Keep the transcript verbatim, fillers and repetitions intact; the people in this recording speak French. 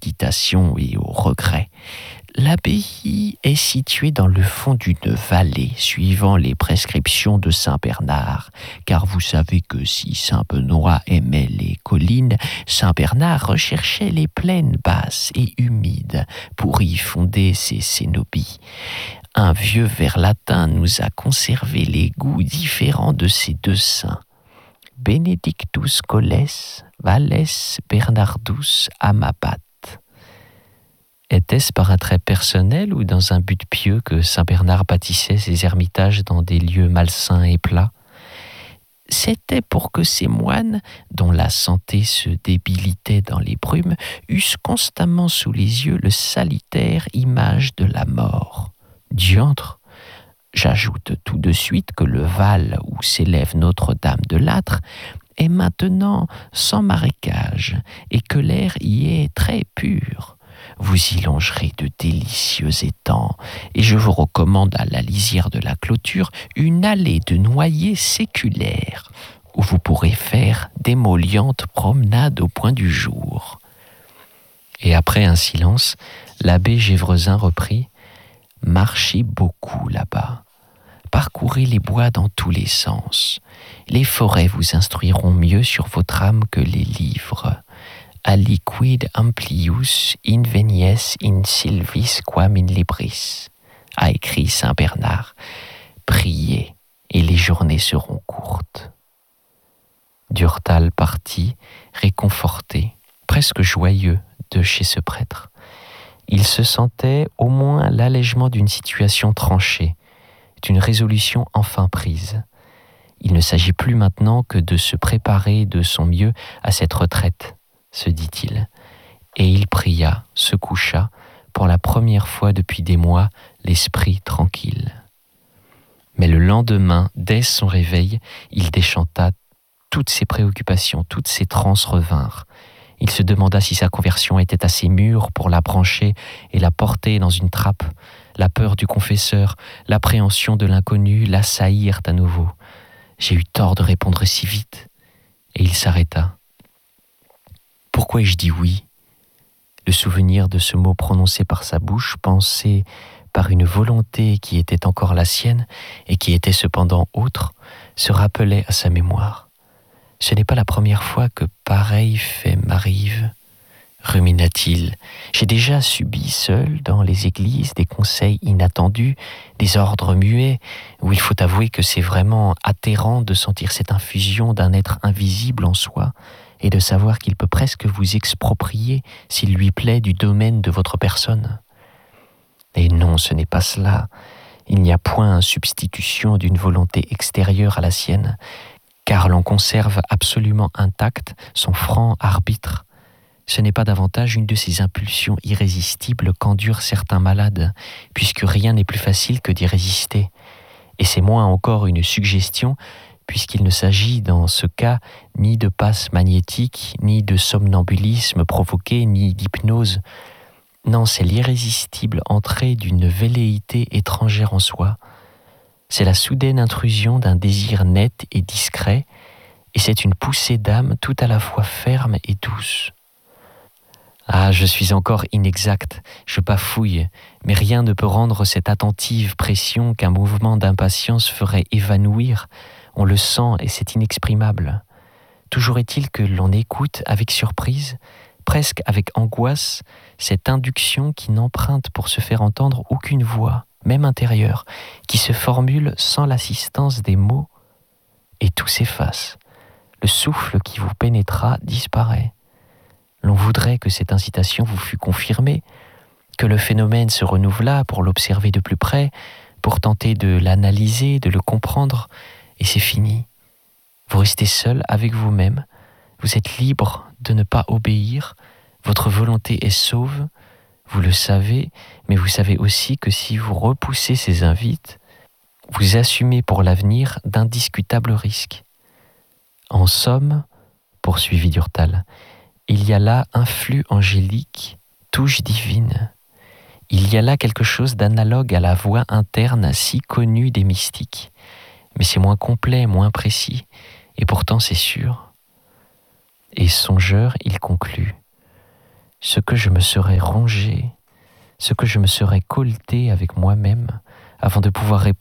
méditation et au regret. L'abbaye est située dans le fond d'une vallée, suivant les prescriptions de saint Bernard, car vous savez que si saint Benoît aimait les collines, saint Bernard recherchait les plaines basses et humides pour y fonder ses cénobies. Un vieux vers latin nous a conservé les goûts différents de ces deux saints. Benedictus coles, valles Bernardus amabat. Était-ce par un trait personnel ou dans un but pieux que saint Bernard bâtissait ses ermitages dans des lieux malsains et plats? C'était pour que ces moines, dont la santé se débilitait dans les brumes, eussent constamment sous les yeux le salutaire image de la mort. Diantre! J'ajoute tout de suite que le val où s'élève Notre-Dame de Lattre est maintenant sans marécage et que l'air y est très pur. Vous y longerez de délicieux étangs et je vous recommande à la lisière de la clôture une allée de noyers séculaires où vous pourrez faire d'émollientes promenades au point du jour. Et après un silence, l'abbé Gévrezin reprit « Marchez beaucoup là-bas. Parcourez les bois dans tous les sens. Les forêts vous instruiront mieux sur votre âme que les livres. Aliquid amplius invenies in sylvis quam in libris, a écrit saint Bernard. Priez et les journées seront courtes. Durtal partit, réconforté, presque joyeux de chez ce prêtre. Il se sentait au moins l'allègement d'une situation tranchée, d'une résolution enfin prise. Il ne s'agit plus maintenant que de se préparer de son mieux à cette retraite, se dit-il, et il pria, se coucha, pour la première fois depuis des mois, l'esprit tranquille. Mais le lendemain, dès son réveil, il déchanta, toutes ses préoccupations, toutes ses transes revinrent. Il se demanda si sa conversion était assez mûre pour la brancher et la porter dans une trappe. La peur du confesseur, l'appréhension de l'inconnu l'assaillirent à nouveau. J'ai eu tort de répondre si vite. Et il s'arrêta. Pourquoi ai-je dit oui? Le souvenir de ce mot prononcé par sa bouche, pensé par une volonté qui était encore la sienne et qui était cependant autre, se rappelait à sa mémoire. Ce n'est pas la première fois que pareil fait m'arrive, rumina-t-il. J'ai déjà subi seul dans les églises des conseils inattendus, des ordres muets, où il faut avouer que c'est vraiment atterrant de sentir cette infusion d'un être invisible en soi, et de savoir qu'il peut presque vous exproprier, s'il lui plaît, du domaine de votre personne. Et non, ce n'est pas cela. Il n'y a point substitution d'une volonté extérieure à la sienne, car l'on conserve absolument intact son franc arbitre. Ce n'est pas davantage une de ces impulsions irrésistibles qu'endurent certains malades, puisque rien n'est plus facile que d'y résister. Et c'est moins encore une suggestion, puisqu'il ne s'agit dans ce cas ni de passe magnétique, ni de somnambulisme provoqué, ni d'hypnose. Non, c'est l'irrésistible entrée d'une velléité étrangère en soi. C'est la soudaine intrusion d'un désir net et discret, et c'est une poussée d'âme tout à la fois ferme et douce. Ah, je suis encore inexact, je bafouille, mais rien ne peut rendre cette attentive pression qu'un mouvement d'impatience ferait évanouir. On le sent et c'est inexprimable. Toujours est-il que l'on écoute avec surprise, presque avec angoisse, cette induction qui n'emprunte pour se faire entendre aucune voix, même intérieure, qui se formule sans l'assistance des mots, et tout s'efface. Le souffle qui vous pénétra disparaît. L'on voudrait que cette incitation vous fût confirmée, que le phénomène se renouvelât pour l'observer de plus près, pour tenter de l'analyser, de le comprendre, et c'est fini. Vous restez seul avec vous-même, vous êtes libre de ne pas obéir, votre volonté est sauve, vous le savez, mais vous savez aussi que si vous repoussez ces invites, vous assumez pour l'avenir d'indiscutables risques. En somme, poursuivit Durtal, il y a là un flux angélique, touche divine. Il y a là quelque chose d'analogue à la voix interne si connue des mystiques. Mais c'est moins complet, moins précis, et pourtant c'est sûr. Et songeur, il conclut. ce que je me serais rongé, ce que je me serais colleté avec moi-même avant de pouvoir répondre